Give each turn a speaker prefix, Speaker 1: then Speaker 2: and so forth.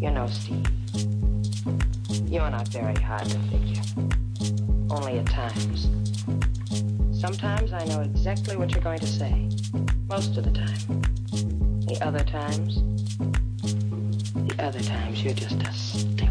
Speaker 1: You know, Steve, you're not very hard to figure. Only at times. Sometimes I know exactly what you're going to say. Most of the time. The other times, you're just a